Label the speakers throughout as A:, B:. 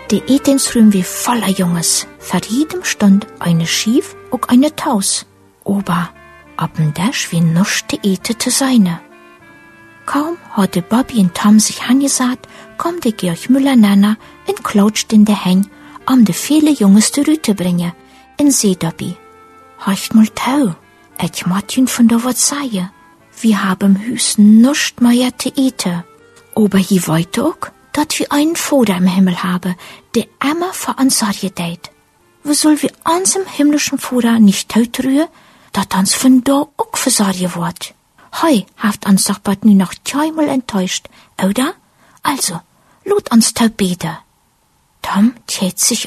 A: Die Etensrüm wie voller Junges, für jedem Stund eine Schief und eine Taus. Aber ab'n Dash wie nuschte Ete zu seine. Kaum hatte Bobby und Tom sich angesagt, kommt der Georg Müller-Nanner und klatscht in der Heng, de viele Junges zu Rüte bringen. En seh Dobby, horcht mal tau, ich mat ihn von da wat seie. Wir haben Hüs nuscht mehr zu ete. Aber hier weiter auch, dat wir einen Vater im Himmel haben, der immer für uns Sorge deit. Wo soll wir unserem himmlischen Vater nicht taut rühren, dat uns von da auch versorge wird? Hei haft uns doch bald nur noch zweimal enttäuscht, oder? Also, lud uns tau beten. Tom tät sich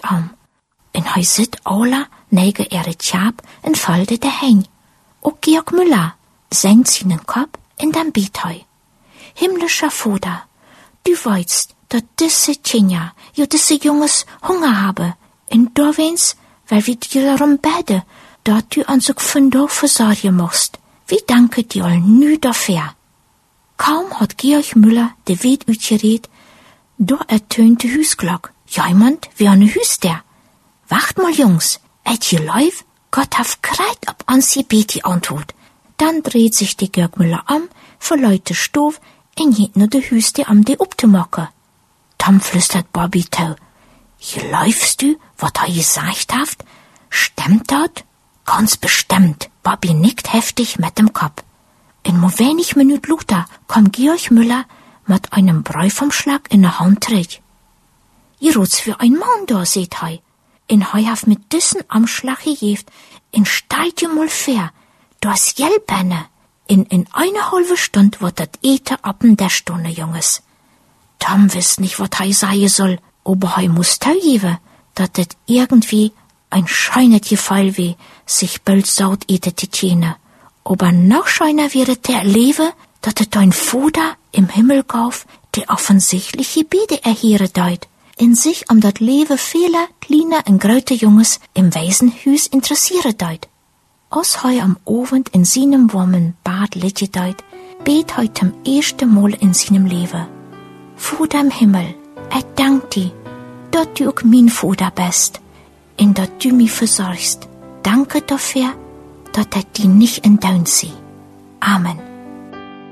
A: en hei sit alla nege Tjab en falde de Heng. Och Georg Müller senkt seinen Kopf in dem Beetheu. Himmlischer Vater, du weißt, dat diese Kinder, ja diese Junges Hunger habe, en da wens, weil wir dir darum beten, dat du uns auch von da versorgen musst. Wie danke dir all nü dafür. Kaum hat Georg Müller de Weet uitgereed, da ertönt die Hüsglock. Jemand, wie eine Hüs der. Wacht mal, Jungs, je läuft, Gott haf kreit ob uns je Beti antwort. Dann dreht sich die Georg Müller verleut de Stof, en geht nur de Hüs der de uptemocken. Tom flüstert Bobby tau. Je läufst du, wat er gesagt haft? Stimmt dat? Ganz bestimmt. Bobby nickt heftig mit dem Kopf. In mo wenig Minut luter kommt Georg Müller mit einem Bräufumschlag in der Hand trägt. Ihr rot's für ein Mann da, seht hei. In hei haf mit dissen Amschlag gejeft, in steit je mal fair, das Jelbenne. In eine halbe Stund wird dat Ete ab'n der Stunde, Junges. Tom wisst nicht, wat hei sei soll, aber hei muss tau geben, dat et irgendwie ein scheunet Gefall weh, sich bald saut Ete zu tjene. Aber noch scheiner wäre der Lewe, dat et ein Vater im Himmel gauf, der offensichtlich Gebete erheere deut. In sich dat Lewe viele kleine und große Junges im Waisenhüs interessiere deut. Als hei am Abend in seinem warmen Bad liege deut, bet hei zum ersten Mal in seinem Leben. Vater im Himmel, dank dir, dat du auch mein Vater bist, und dat du mich versorgst. Danke dafür, dat die nicht entdaunt sie. Amen.